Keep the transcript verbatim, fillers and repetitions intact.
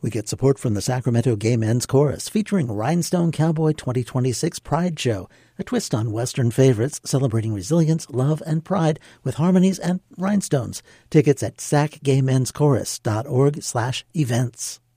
We get support from the Sacramento Gay Men's Chorus, featuring Rhinestone Cowboy twenty twenty-six Pride Show, a twist on Western favorites celebrating resilience, love, and pride with harmonies and rhinestones. Tickets at sac gay men's chorus dot org slash events.